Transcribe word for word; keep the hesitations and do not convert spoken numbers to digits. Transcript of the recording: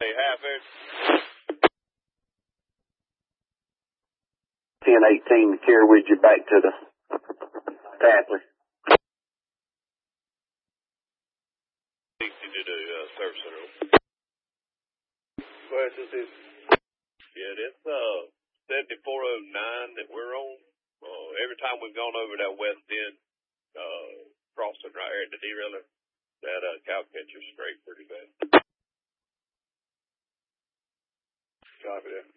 Hey, Halford. ten eighteen to carry with you back to the Tapley. Easy to do, uh, service center. Where is this? Yeah, it's, uh, seventy-four oh nine that we're on. Uh, every time we've gone over that west end, uh, crossing right here at the derailer, that, uh, cow catcher's straight pretty bad. Copy that.